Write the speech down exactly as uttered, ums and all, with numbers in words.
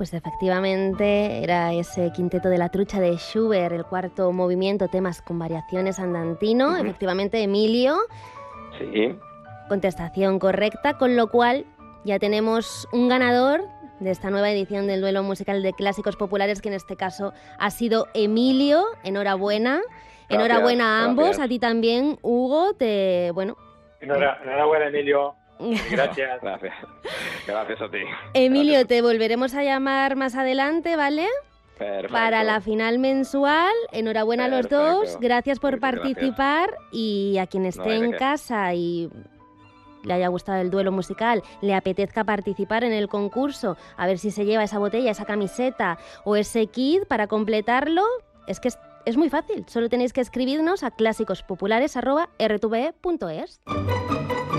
Pues efectivamente era ese quinteto de la trucha de Schubert, el cuarto movimiento, temas con variaciones andantino. Uh-huh. Efectivamente, Emilio. Sí. Contestación correcta, con lo cual ya tenemos un ganador de esta nueva edición del duelo musical de clásicos populares, que en este caso ha sido Emilio. Enhorabuena. Gracias, Enhorabuena a ambos. Gracias. A ti también, Hugo. Te, bueno. Enhorabuena, Emilio. Gracias. Gracias. Gracias a ti. Emilio, Gracias. te volveremos a llamar más adelante, ¿vale? Perfecto. Para la final mensual. Enhorabuena Perfecto. a los dos. Gracias por Muchas participar. Gracias. Y a quien esté no en casa y le haya gustado el duelo musical, le apetezca participar en el concurso, a ver si se lleva esa botella, esa camiseta o ese kit para completarlo, es que es, es muy fácil. Solo tenéis que escribirnos a clásicos populares arroba r t v e punto es.